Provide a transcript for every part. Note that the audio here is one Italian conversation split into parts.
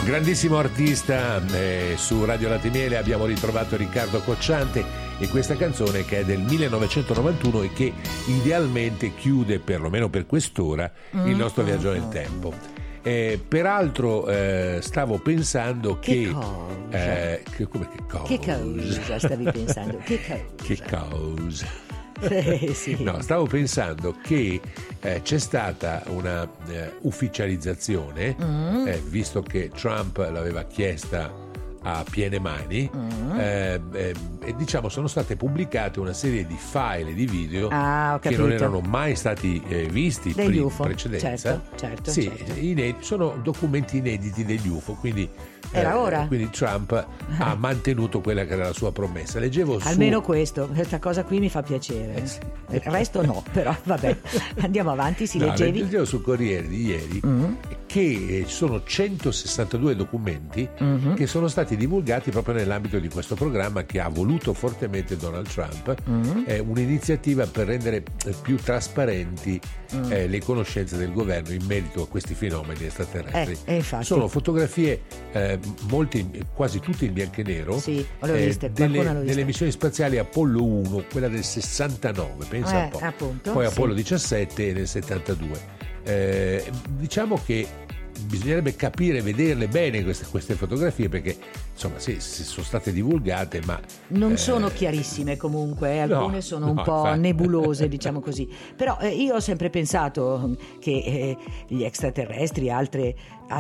grandissimo artista. Su Radio Latte Miele abbiamo ritrovato Riccardo Cocciante e questa canzone che è del 1991 e che idealmente chiude, perlomeno per quest'ora, il nostro viaggio nel tempo. Peraltro stavo pensando che cosa stavi pensando? Che cosa? Sì. No, stavo pensando che c'è stata una ufficializzazione, visto che Trump l'aveva chiesta a piene mani, e diciamo sono state pubblicate una serie di file di video che non erano mai stati visti in precedenza. Certo. Sì, sono documenti inediti degli UFO, quindi era ora. Quindi Trump ha mantenuto quella che era la sua promessa. Leggevo almeno questa cosa qui mi fa piacere. Sì. Il resto no, però vabbè. Andiamo avanti, leggevi? Leggevo sul Corriere di ieri che ci sono 162 documenti che sono stati divulgati proprio nell'ambito di questo programma che ha voluto fortemente Donald Trump. È un'iniziativa per rendere più trasparenti le conoscenze del governo in merito a questi fenomeni extraterrestri. Infatti. Sono fotografie quasi tutte in bianco e nero, sì, l'ho viste, delle missioni spaziali Apollo 1, quella del 69, pensa un po', appunto, poi Apollo 17 nel 72. Diciamo che bisognerebbe capire, vederle bene queste fotografie, perché insomma sì, sono state divulgate, ma non sono chiarissime comunque, alcune sono un po' infatti nebulose, diciamo così. Però io ho sempre pensato che gli extraterrestri, altre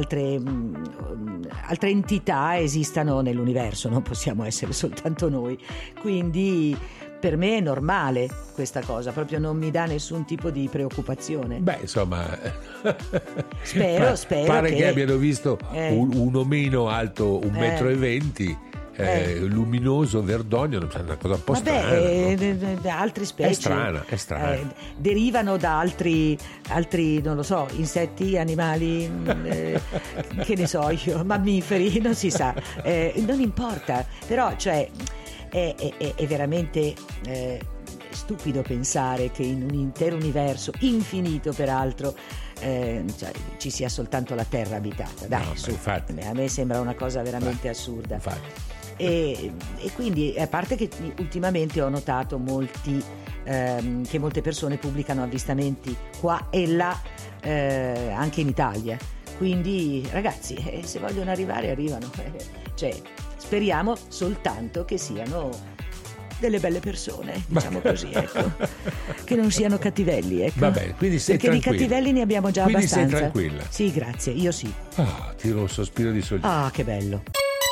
entità esistano nell'universo, non possiamo essere soltanto noi, quindi per me è normale questa cosa, proprio non mi dà nessun tipo di preoccupazione. Beh, insomma, spero pare che abbiano visto un omino alto 1,20 m, luminoso, verdogno, una cosa un po' strana. Da altre specie. È strana. Derivano da altri, non lo so, insetti, animali, che ne so io, mammiferi, non si sa, non importa, però è veramente stupido pensare che in un intero universo infinito, peraltro, ci sia soltanto la Terra abitata. Dai, infatti. A me sembra una cosa veramente assurda. Infatti. E quindi, a parte che ultimamente ho notato che molte persone pubblicano avvistamenti qua e là, anche in Italia. Quindi, ragazzi, se vogliono arrivano. Speriamo soltanto che siano delle belle persone, diciamo così, ecco. Che non siano cattivelli, ecco. Va bene, quindi sei perché tranquilla. Di cattivelli ne abbiamo già abbastanza. Quindi sei tranquilla. Sì, grazie, io sì. Tiro un sospiro di sollievo. Che bello.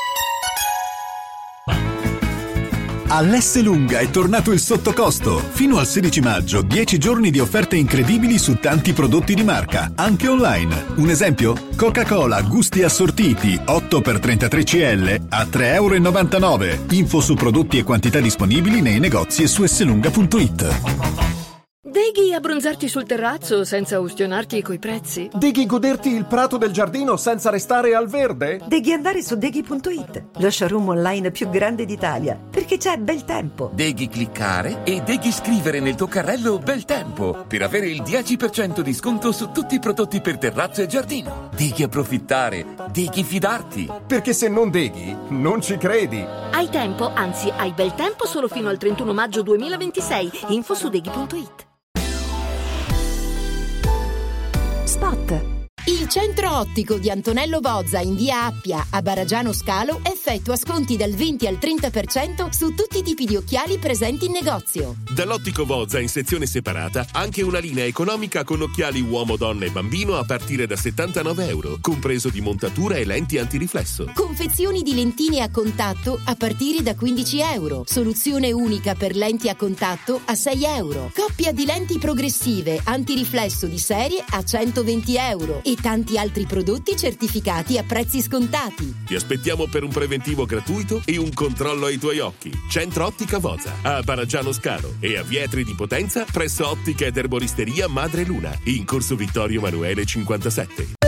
All'Esselunga è tornato il sottocosto. Fino al 16 maggio, 10 giorni di offerte incredibili su tanti prodotti di marca, anche online. Un esempio? Coca-Cola gusti assortiti 8x33 CL a €3,99. Info su prodotti e quantità disponibili nei negozi e su esselunga.it. Deghi abbronzarti sul terrazzo senza ustionarti coi prezzi? Deghi goderti il prato del giardino senza restare al verde? Deghi andare su deghi.it, lo showroom online più grande d'Italia, perché c'è bel tempo. Deghi cliccare e deghi scrivere nel tuo carrello bel tempo per avere il 10% di sconto su tutti i prodotti per terrazzo e giardino. Deghi approfittare, deghi fidarti. Perché se non deghi, non ci credi. Hai tempo, anzi hai bel tempo solo fino al 31 maggio 2026. Info su deghi.it. Spot. Il centro ottico di Antonello Bozza in via Appia a Baragiano Scalo effettua sconti dal 20 al 30% su tutti i tipi di occhiali presenti in negozio. Dall'Ottico Bozza in sezione separata anche una linea economica con occhiali uomo, donna e bambino a partire da €79, compreso di montatura e lenti antiriflesso. Confezioni di lentine a contatto a partire da €15. Soluzione unica per lenti a contatto a €6. Coppia di lenti progressive antiriflesso di serie a €120 e tanti altri prodotti certificati a prezzi scontati. Ti aspettiamo per un preventivo gratuito e un controllo ai tuoi occhi. Centro Ottica Bozza a Baragiano Scalo e a Vietri di Potenza presso Ottica ed Erboristeria Madre Luna in Corso Vittorio Emanuele 57.